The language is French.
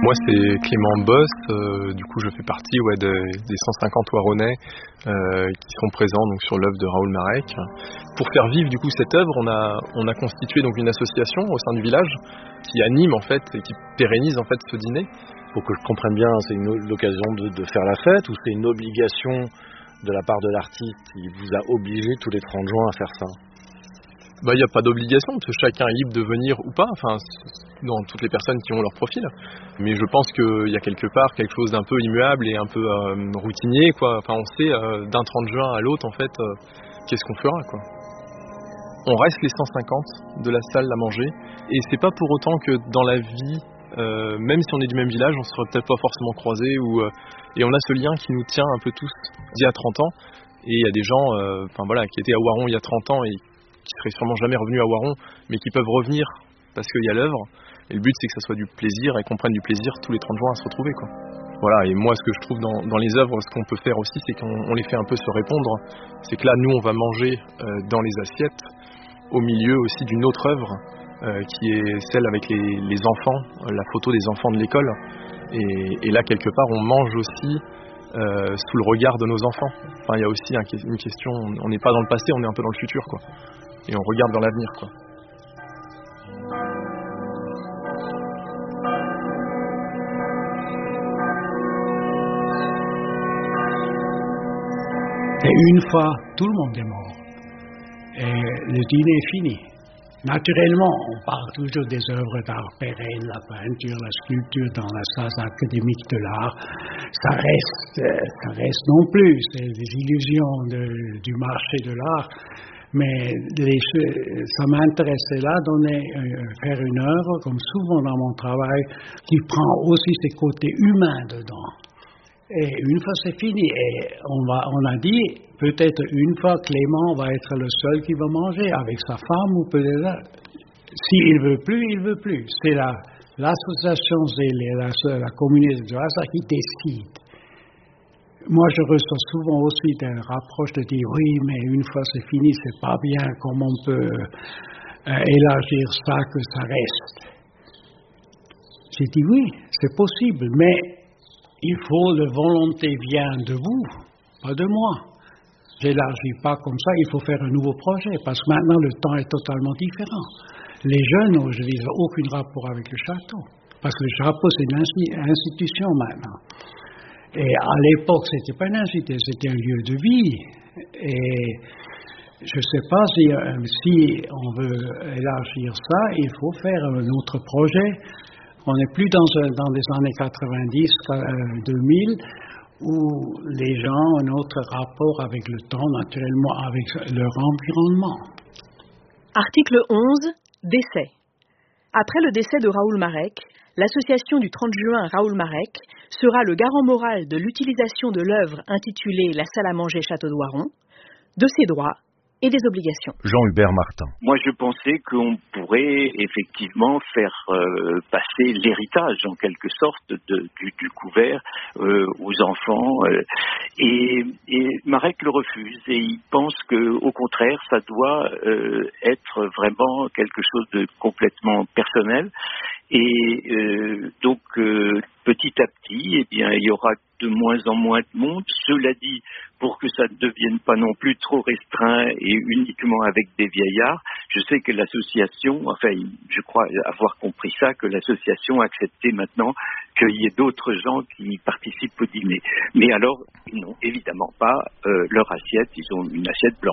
Moi, c'est Clément Boss. Du coup, je fais partie des 150 Waronnais qui sont présents donc sur l'œuvre de Raoul Marek. Pour faire vivre du coup cette œuvre, on a constitué donc une association au sein du village qui anime en fait et qui pérennise en fait ce dîner. Pour que je comprenne bien, c'est l'occasion de faire la fête ou c'est une obligation de la part de l'artiste qui vous a obligé tous les 30 juin à faire ça? Il n'y a pas d'obligation, parce que chacun est libre de venir ou pas, enfin, dans toutes les personnes qui ont leur profil. Mais je pense qu'il y a quelque part quelque chose d'un peu immuable et un peu routinier, quoi. Enfin, on sait d'un 30 juin à l'autre, en fait, qu'est-ce qu'on fera, quoi. On reste les 150 de la salle à manger, et c'est pas pour autant que dans la vie, même si on est du même village, on serait peut-être pas forcément croisés, et on a ce lien qui nous tient un peu tous d'il y a 30 ans. Et il y a des gens qui étaient à Oiron il y a 30 ans et qui seraient sûrement jamais revenus à Oiron, mais qui peuvent revenir parce qu'il y a l'œuvre. Et le but, c'est que ça soit du plaisir et qu'on prenne du plaisir tous les 30 juin à se retrouver, quoi. Voilà, et moi, ce que je trouve dans les œuvres, ce qu'on peut faire aussi, c'est qu'on les fait un peu se répondre. C'est que là, nous, on va manger dans les assiettes, au milieu aussi d'une autre œuvre, qui est celle avec les enfants, la photo des enfants de l'école. Et là, quelque part, on mange aussi sous le regard de nos enfants. Enfin, il y a aussi une question, on n'est pas dans le passé, on est un peu dans le futur, quoi. Et on regarde vers l'avenir, quoi. Et une fois, tout le monde est mort. Et le dîner est fini. Naturellement, on parle toujours des œuvres d'art pérennes, la peinture, la sculpture dans la salle académique de l'art. Ça reste non plus, c'est des illusions du marché de l'art. Mais ça m'intéressait là faire une œuvre, comme souvent dans mon travail, qui prend aussi ses côtés humains dedans. Et une fois c'est fini, et on a dit, peut-être une fois Clément va être le seul qui va manger avec sa femme ou peut-être. S'il veut plus, il veut plus. C'est l'association et la communauté de hasard qui décide. Moi, je reçois souvent aussi des rapproches de dire oui, mais une fois c'est fini, c'est pas bien. Comment on peut élargir ça, que ça reste? J'ai dit oui, c'est possible, mais il faut la volonté vient de vous, pas de moi. J'élargis pas comme ça, il faut faire un nouveau projet, parce que maintenant le temps est totalement différent. Les jeunes, aujourd'hui, n'ont aucun rapport avec le château, parce que le château, c'est une institution maintenant. Et à l'époque, c'était pas une institution, c'était un lieu de vie. Et je ne sais pas si on veut élargir ça, il faut faire un autre projet. On n'est plus dans les années 90, 2000, où les gens ont un autre rapport avec le temps, naturellement, avec leur environnement. Article 11, décès. Après le décès de Raoul Marek, l'association du 30 juin Raoul Marek sera le garant moral de l'utilisation de l'œuvre intitulée La salle à manger Château d'Oiron, de ses droits et des obligations. Jean-Hubert Martin. Moi, je pensais qu'on pourrait effectivement faire passer l'héritage, en quelque sorte, du couvert aux enfants. Et Marek le refuse et il pense qu'au contraire, ça doit être vraiment quelque chose de complètement personnel. Et donc, petit à petit, eh bien, il y aura de moins en moins de monde. Cela dit, pour que ça ne devienne pas non plus trop restreint et uniquement avec des vieillards, je sais que l'association, je crois avoir compris ça, que l'association a accepté maintenant qu'il y ait d'autres gens qui participent au dîner. Mais alors, ils n'ont évidemment pas leur assiette, ils ont une assiette blanche.